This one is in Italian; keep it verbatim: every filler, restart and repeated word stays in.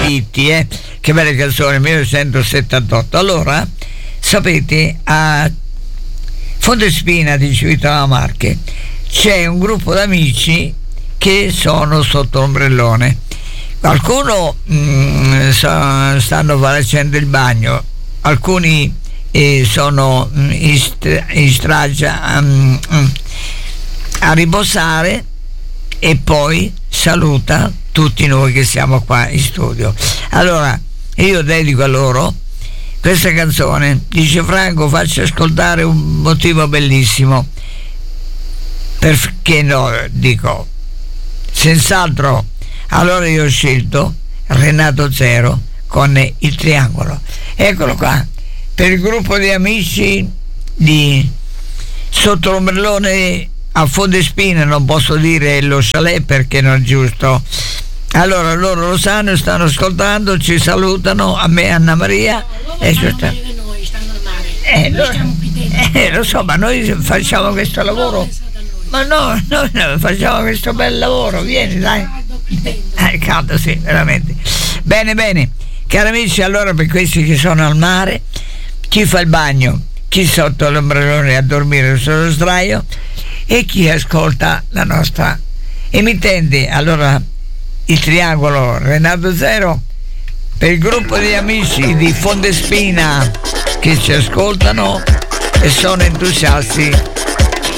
diritti, eh? Che belle canzoni, millenovecentosettantotto. Allora, sapete, a Fondespina di Civitavecchia Marche c'è un gruppo d'amici che sono sotto l'ombrellone. Qualcuno mh, stanno facendo il bagno, alcuni eh, sono in, st- in strada um, um, a riposare, e poi saluta tutti noi che siamo qua in studio. Allora io dedico a loro questa canzone. Dice Franco, facci ascoltare un motivo bellissimo. Perché no? Dico, senz'altro. Allora io ho scelto Renato Zero con Il Triangolo. Eccolo qua, per il gruppo di amici di Sotto l'ombrellone a Fondespina. Non posso dire lo chalet perché non è giusto. Allora loro lo sanno, stanno ascoltando, ci salutano, a me Anna Maria. No, e sanno meglio di noi, stanno al mare. Eh, noi lo, stiamo qui dentro. Eh, lo so, ma noi facciamo questo lavoro. Ma no, noi facciamo questo bel lavoro. Vieni, dai. È caldo, sì, veramente. Bene, bene, cari amici, allora per questi che sono al mare, chi fa il bagno, chi sotto l'ombrellone a dormire sullo sdraio, e chi ascolta la nostra emittente. Allora Il Triangolo, Renato Zero, per il gruppo di amici di Fondespina che ci ascoltano e sono entusiasti